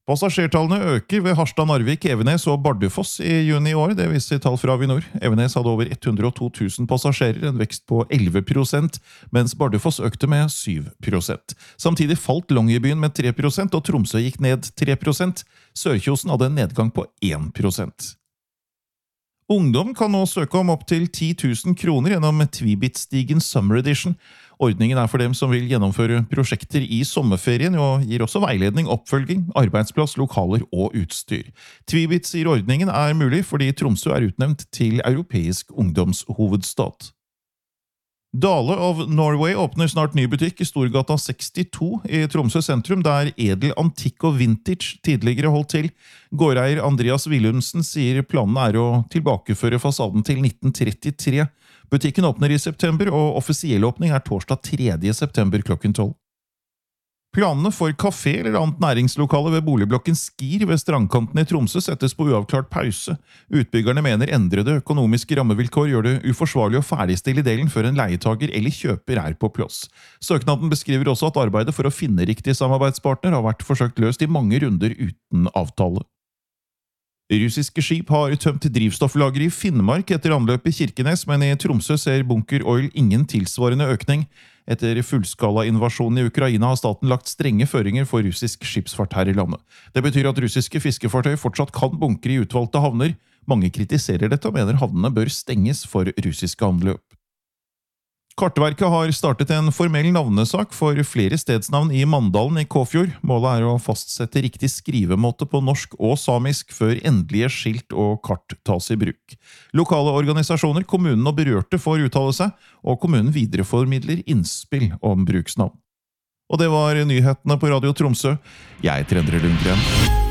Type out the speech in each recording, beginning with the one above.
Passasjertallene øker ved Harstad, Narvik, Evenes og Bardufoss i juni i år, det viser tall fra Avinor. Evenes hadde over 102 000 passasjerer, en vekst på 11%, mens Bardufoss økte med 7%. Samtidig falt Longyearbyen med 3%, og Tromsø gikk ned 3%. Sørkjosen hadde en nedgang på 1%. Ungdom kan nå søke om opp til 10 000 kroner gjennom Tvibit-stigen Summer Edition. Ordningen er for dem som vil gjennomføre prosjekter i sommerferien, og gir også veiledning, oppfølging, arbeidsplass, lokaler og utstyr. Tvibit sier ordningen er mulig fordi Tromsø er utnevnt til europeisk ungdomshovedstad. Dale of Norway åpner snart ny butikk i Storgata 62 i Tromsø sentrum, der edel antikk og vintage tidligere holdt til. Gårdeier Andreas Willumsen sier planen er å tilbakeføre fasaden til 1933. Butikken åpner i september, og offisiell åpning er torsdag 3. september klokken 12. Planene for kafé eller annet næringslokale ved boligblokken Skir ved strandkanten i Tromsø settes på uavklart pause. Utbyggerne mener endrede økonomiske rammevilkår gjør det uforsvarlig å ferdigstille delen før en leietager eller kjøper er på plass. Søknaden beskriver også at arbeidet for å finne riktig samarbeidspartner har vært forsøkt løst i mange runder uten avtale. Russiske skip har tømt drivstofflager i Finnmark etter anløp i Kirkenes, men i Tromsø ser Bunker Oil ingen tilsvarende økning. Etter fullskala-invasjonen i Ukraina har staten lagt strenge føringer for russisk skipsfart her i landet. Det betyr at russiske fiskefartøy fortsatt kan bunkre i utvalgte havner. Mange kritiserer dette og mener havnene bør stenges for russiske anløp. Kartverket har startet en formell navnesak for flere stedsnavn i Mandalen i Kåfjord. Målet er å fastsette riktig skrivemåte på norsk og samisk før endelige skilt og kart tas i bruk. Lokale organisasjoner, kommunen og berørte får uttale seg, og kommunen videreformidler innspill om bruksnavn. Og det var nyhetene på Radio Tromsø. Jeg heter Endre Lundgren.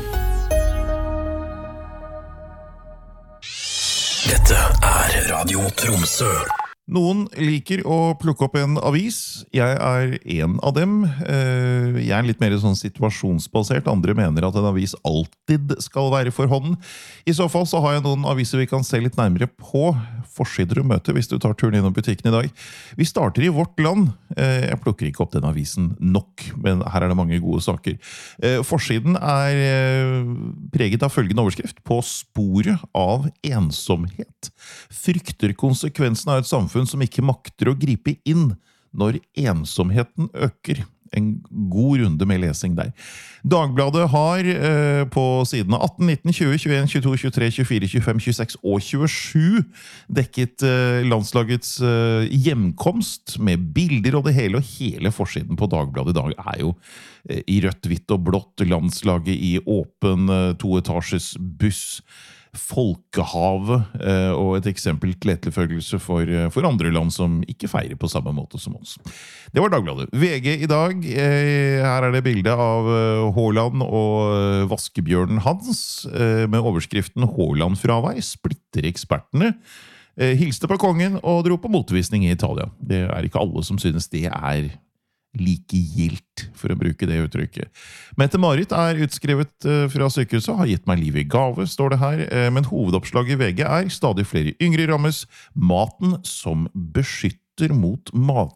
Dette er Radio Tromsø. Noen liker å plukke opp en avis. Jeg er en av dem. Jeg er litt mer sånn situasjonsbasert. Andre mener at en avis alltid skal være for hånden. I så fall så har jeg noen aviser vi kan se litt nærmere på. Forsider og møte hvis du tar turen innom butikken i dag. Vi starter i Vårt Land. Jeg plukker ikke opp den avisen nok, men her er det mange gode saker. Forsiden er preget av følgende overskrift: På sporet av ensomhet. Frykter konsekvensen av et samfunn som ikke makter å gripe inn når ensomheten øker. En god runde med lesing der. Dagbladet har på sidene 18, 19, 20, 21, 22, 23, 24, 25, 26 og 27 dekket landslagets hjemkomst med bilder og det hele, og hele forsiden på Dagbladet i dag er jo i rødt, hvitt og blått. Landslaget i åpen toetasjes buss. Folkehavet og et eksempel til etterfølgelse for andre land som ikke feirer på samme måte som oss. Det var Dagbladet. VG i dag, her er det bilde av Haaland og vaskebjørnen hans, med overskriften «Haaland-fravær splitter ekspertene». Hilste på kongen og dro på motvisning i Italia. Det er ikke alle som synes det er like gildt, for å bruke det uttrykket. Mette-Marit er utskrevet fra sykehuset, har gitt meg liv i gave, står det her, men hovedoppslaget i VG er stadig flere yngre rammes, maten som beskytter mot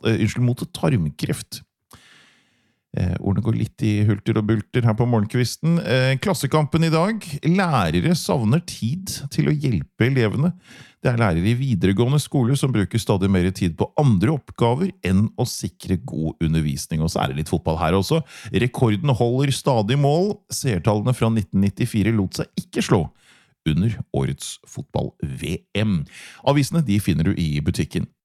tarmkreft. Ordene går litt i hulter og bulter her på morgenkvisten. Klassekampen i dag. Lærere savner tid til å hjelpe elevene. Det er lærere i videregående skole som bruker stadig mer tid på andre oppgaver enn å sikre god undervisning. Og så er det litt fotball her også. Rekorden holder stadig mål. Seertallene fra 1994 lot seg ikke slå under årets fotball-VM. Avisene de finner du i butikken.